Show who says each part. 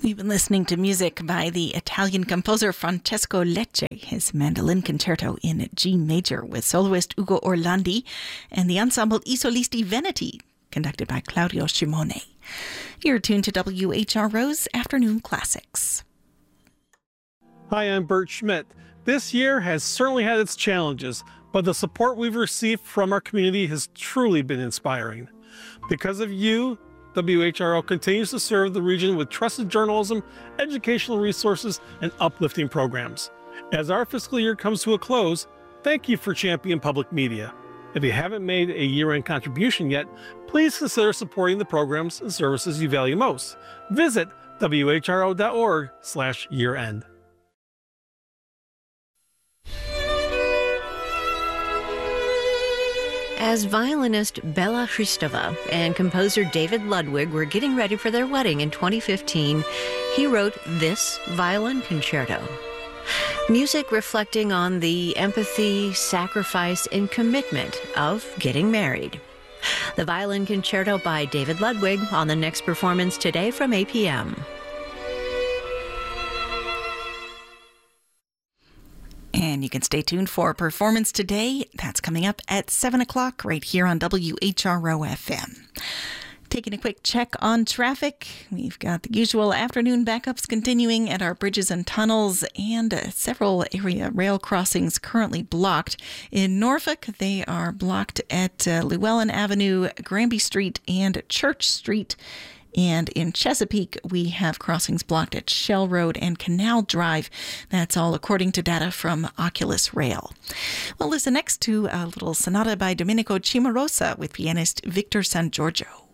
Speaker 1: We've been listening to music by the Italian composer Francesco Lecce, his mandolin concerto in G major with soloist Ugo Orlandi, and the ensemble I Solisti Veneti, conducted by Claudio Scimone. You're tuned to WHRO's Afternoon Classics.
Speaker 2: Hi, I'm Bert Schmidt. This year has certainly had its challenges, but the support we've received from our community has truly been inspiring. Because of you, WHRO continues to serve the region with trusted journalism, educational resources, and uplifting programs. As our fiscal year comes to a close, thank you for championing public media. If you haven't made a year-end contribution yet, please consider supporting the programs and services you value most. Visit whro.org/year-end.
Speaker 3: As violinist Bela Hristova and composer David Ludwig were getting ready for their wedding in 2015, he wrote this violin concerto. Music reflecting on the empathy, sacrifice, and commitment of getting married. The violin concerto by David Ludwig on the next performance today from 8 p.m.
Speaker 1: And you can stay tuned for Performance Today. That's coming up at 7 o'clock right here on WHRO FM. Taking a quick check on traffic. We've got the usual afternoon backups continuing at our bridges and tunnels, and several area rail crossings currently blocked. In Norfolk, they are blocked at Llewellyn Avenue, Granby Street, and Church Street. And in Chesapeake, we have crossings blocked at Shell Road and Canal Drive. That's all according to data from Oculus Rail. We'll listen next to a little sonata by Domenico Cimarosa with pianist Victor Sangiorgio.